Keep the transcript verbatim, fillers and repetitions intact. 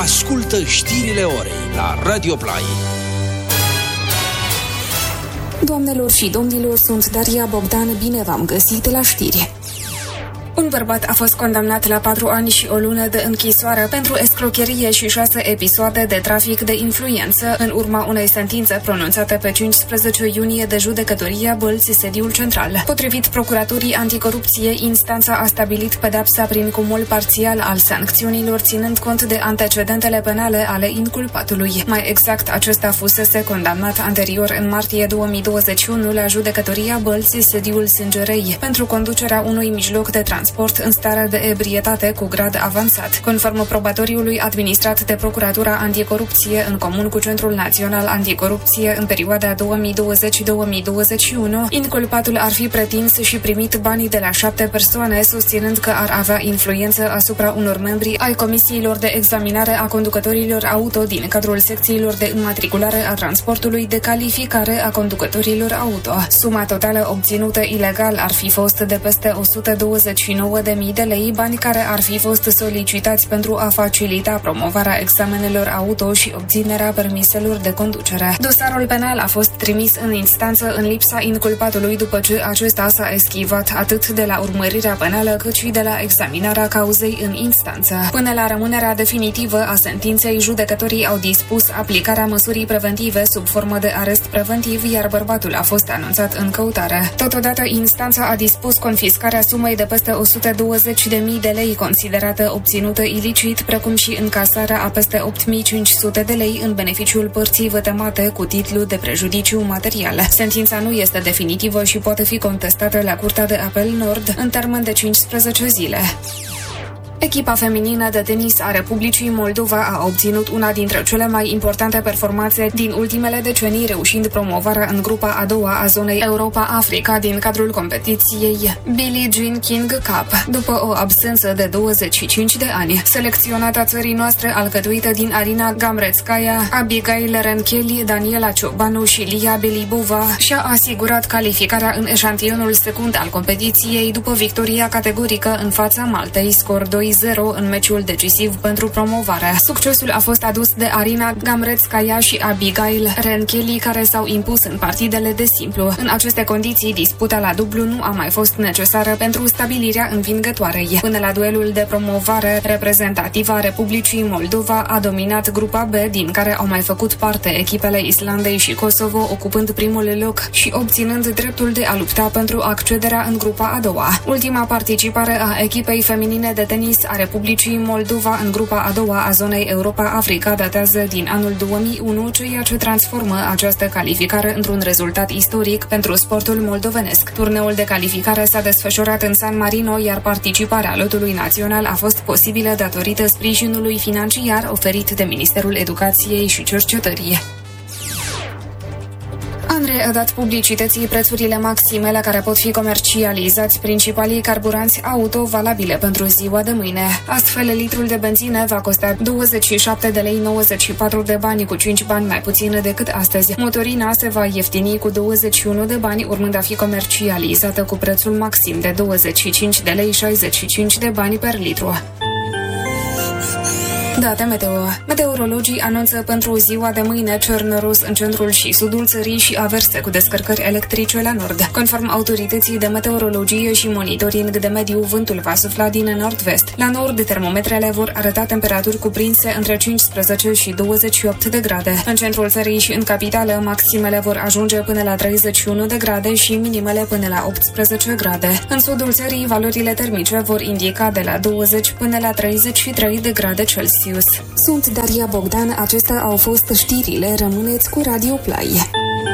Ascultă știrile orei la Radio Play. Doamnelor și domnilor, sunt Daria Bogdan, bine v-am găsit la știri. Un bărbat a fost condamnat la patru ani și o lună de închisoare pentru escrocherie și șase episoade de trafic de influență, în urma unei sentințe pronunțate pe cincisprezece iunie de Judecătoria Bălți, sediul central. Potrivit Procuraturii Anticorupție, instanța a stabilit pedepsa prin cumul parțial al sancțiunilor, ținând cont de antecedentele penale ale inculpatului. Mai exact, acesta fusese condamnat anterior în martie două mii douăzeci și unu la Judecătoria Bălți, sediul Sângerei, pentru conducerea unui mijloc de transport sport în stare de ebrietate cu grad avansat. Conform probatoriului administrat de Procuratura Anticorupție în comun cu Centrul Național Anticorupție în perioada două mii douăzeci - două mii douăzeci și unu, inculpatul ar fi pretins și primit banii de la șapte persoane, susținând că ar avea influență asupra unor membri ai comisiilor de examinare a conducătorilor auto din cadrul secțiilor de înmatriculare a transportului, de calificare a conducătorilor auto. Suma totală obținută ilegal ar fi fost de peste o sută douăzeci și nouă de mii de lei, bani care ar fi fost solicitați pentru a facilita promovarea examenelor auto și obținerea permiselor de conducere. Dosarul penal a fost trimis în instanță în lipsa inculpatului, după ce acesta s-a eschivat atât de la urmărirea penală cât și de la examinarea cauzei în instanță. Până la rămânerea definitivă a sentinței, judecătorii au dispus aplicarea măsurii preventive sub formă de arest preventiv, iar bărbatul a fost anunțat în căutare. Totodată, instanța a dispus confiscarea sumei de peste o sută douăzeci de mii de lei considerată obținută ilicit, precum și încasarea a peste opt mii cinci sute de lei în beneficiul părții vătămate cu titlu de prejudiciu material. Sentința nu este definitivă și poate fi contestată la Curtea de Apel Nord în termen de cincisprezece zile. Echipa feminină de tenis a Republicii Moldova a obținut una dintre cele mai importante performanțe din ultimele decenii, reușind promovarea în grupa a doua a zonei Europa-Africa din cadrul competiției Billie Jean King Cup, după o absență de douăzeci și cinci de ani. Selecționata țării noastre, alcătuită din Arina Gamretskaya, Abigail Rencheli, Daniela Ciobanu și Lia Belibova, și-a asigurat calificarea în eșantionul secund al competiției după victoria categorică în fața Maltei, scor doi zero în meciul decisiv pentru promovare. Succesul a fost adus de Arina Gamretskaya și Abigail Rencheli, care s-au impus în partidele de simplu. În aceste condiții, disputa la dublu nu a mai fost necesară pentru stabilirea învingătoarei. Până la duelul de promovare, reprezentativa Republicii Moldova a dominat grupa B, din care au mai făcut parte echipele Islandei și Kosovo, ocupând primul loc și obținând dreptul de a lupta pentru accederea în grupa a doua. Ultima participare a echipei feminine de tenis a Republicii Moldova în grupa a doua a zonei Europa-Africa datează din anul două mii unu, ceea ce transformă această calificare într-un rezultat istoric pentru sportul moldovenesc. Turneul de calificare s-a desfășurat în San Marino, iar participarea lotului național a fost posibilă datorită sprijinului financiar oferit de Ministerul Educației și Cercetării. ANRE a dat publicității prețurile maxime la care pot fi comercializați principalii carburanți auto valabile pentru ziua de mâine. Astfel, litrul de benzină va costa douăzeci și șapte de lei nouăzeci și patru de bani, cu cinci bani mai puțin decât astăzi. Motorina se va ieftini cu douăzeci și unu de bani, urmând a fi comercializată cu prețul maxim de douăzeci și cinci de lei șaizeci și cinci de bani per litru. Date meteo. Meteorologii anunță pentru ziua de mâine cer năros în centrul și sudul țării și averse cu descărcări electrice la nord. Conform autorității de meteorologie și monitoring de mediu, vântul va sufla din nord-vest. La nord, termometrele vor arăta temperaturi cuprinse între cincisprezece și douăzeci și opt de grade. În centrul țării și în capitală, maximele vor ajunge până la treizeci și unu de grade și minimele până la optsprezece grade. În sudul țării, valorile termice vor indica de la douăzeci până la treizeci și trei de grade Celsius. Sunt Daria Bogdan, acestea au fost știrile, rămâneți cu Radio Play.